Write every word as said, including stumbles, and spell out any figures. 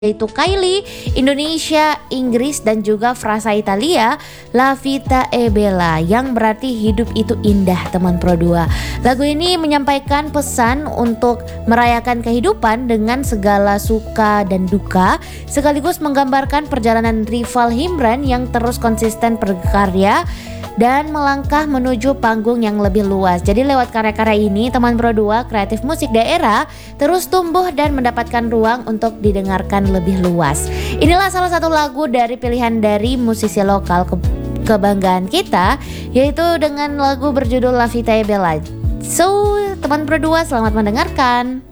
yaitu Kylie, Indonesia, Inggris, dan juga frasa Italia, La Vita è Bella, yang berarti hidup itu indah, teman Pro dua. Lagu ini menyampaikan pesan untuk merayakan kehidupan dengan segala suka dan duka, sekaligus menggambarkan perjalanan rival Himran yang terus konsisten berkarya dan melangkah menuju panggung yang lebih luas. Jadi lewat karya-karya ini, teman Pro dua, kreatif musik daerah terus tumbuh dan mendapatkan ruang untuk didengarkan lebih luas. Inilah salah satu lagu dari pilihan dari musisi lokal ke kebanggaan kita, yaitu dengan lagu berjudul La Vita è Bella. So, teman Pro dua, selamat mendengarkan.